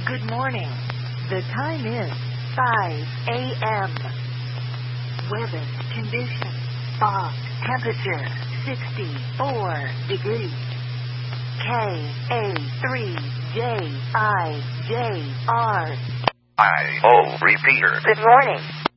Good morning. The time is 5 a.m. Weather condition. Fog. Temperature 64 degrees. KA3JIJR. I-O repeater. Good morning.